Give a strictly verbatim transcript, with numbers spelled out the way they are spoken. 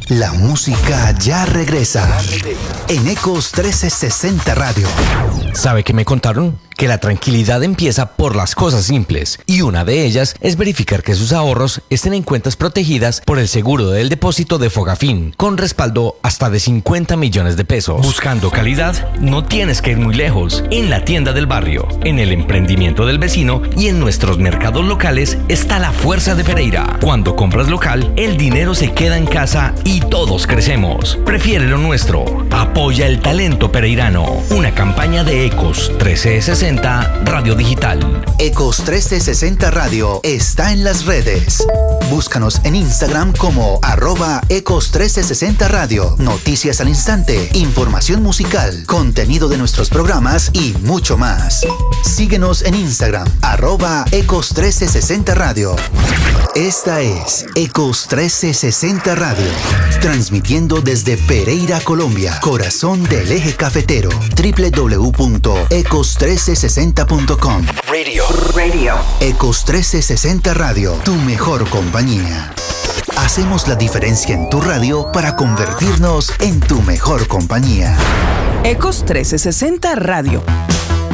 La música ya regresa en Ecos trescientos sesenta Radio. ¿Sabe qué me contaron? Que la tranquilidad empieza por las cosas simples, y una de ellas es verificar que sus ahorros estén en cuentas protegidas por el seguro del depósito de Fogafín, con respaldo hasta de cincuenta millones de pesos. Buscando calidad, no tienes que ir muy lejos. En la tienda del barrio, en el emprendimiento del vecino y en nuestros mercados locales está la fuerza de Pereira. Cuando compras local, el dinero se queda en casa y todos crecemos. Prefiere lo nuestro. Apoya el talento pereirano. Una campaña de Ecos trescientos sesenta Radio Digital. Ecos trescientos sesenta Radio está en las redes. Búscanos en Instagram como arroba Ecos trescientos sesenta Radio. Noticias al instante, información musical, contenido de nuestros programas y mucho más. Síguenos en Instagram, arroba Ecos trescientos sesenta Radio. Esta es Ecos trescientos sesenta Radio, transmitiendo desde Pereira, Colombia, corazón del eje cafetero. doble u doble u doble u punto ecos trescientos sesenta punto com. Radio. Radio. Ecos trescientos sesenta Radio, tu mejor compañía. Hacemos la diferencia en tu radio para convertirnos en tu mejor compañía. Ecos trescientos sesenta Radio.